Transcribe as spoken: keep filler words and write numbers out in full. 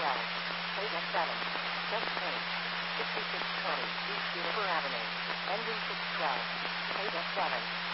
twelve. K S seven. Just change. sixty-six twenty East Juniper Avenue. Engine six twelve. K S seven.